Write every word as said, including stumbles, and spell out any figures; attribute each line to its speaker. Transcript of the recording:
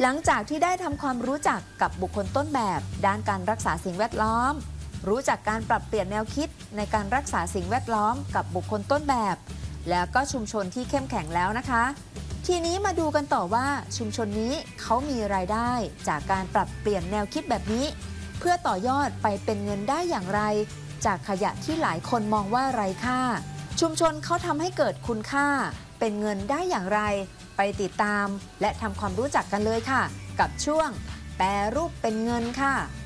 Speaker 1: หลังจากที่ได้ทำความรู้จักกับบุคคลต้นแบบด้านการรักษาสิ่งแวดล้อมรู้จักการปรับเปลี่ยนแนวคิดในการรักษาสิ่งแวดล้อมกับบุคคลต้นแบบแล้วก็ชุมชนที่เข้มแข็งแล้วนะคะทีนี้มาดูกันต่อว่าชุมชนนี้เขามีรายได้จากการปรับเปลี่ยนแนวคิดแบบนี้เพื่อต่อยอดไปเป็นเงินได้อย่างไรจากขยะที่หลายคนมองว่าไร้ค่าชุมชนเขาทำให้เกิดคุณค่าเป็นเงินได้อย่างไรไปติดตามและทำความรู้จักกันเลยค่ะกับช่วงแปรรูปเป็นเงินค่ะ